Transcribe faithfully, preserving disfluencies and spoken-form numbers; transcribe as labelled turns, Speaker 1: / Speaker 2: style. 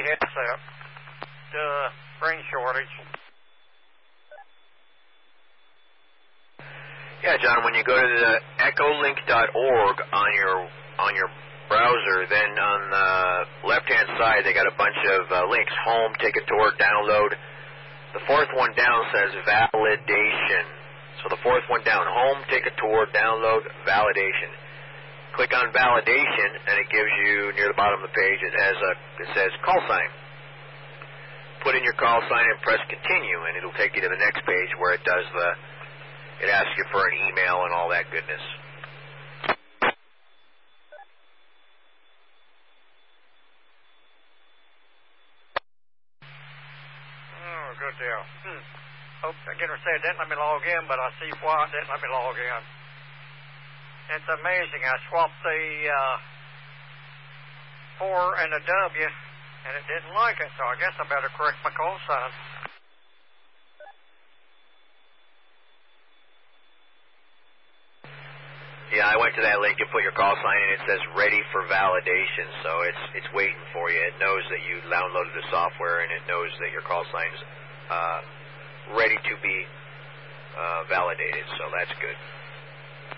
Speaker 1: headset. Uh, brain shortage.
Speaker 2: Yeah, John, when you go to the echolink dot org on your on your browser, then on the left-hand side they got a bunch of uh, links: home, take a tour, download. The fourth one down says validation. So the fourth one down: home, take a tour, download, validation. Click on validation, and it gives you near the bottom of the page. It has a it says call sign. Put in your call sign and press continue, and it'll take you to the next page where it does the. It asks you for an email and all that goodness.
Speaker 1: Oh, good deal. Hmm. Hope again I said that let me log in, but I see why it didn't let me log in. It's amazing. I swapped the uh, four and the W, and it didn't like it, so I guess I better correct my call sign.
Speaker 2: Yeah, I went to that link and put your call sign in. It says ready for validation, so it's it's waiting for you. It knows that you downloaded the software, and it knows that your call sign is uh, ready to be uh, validated, so that's good.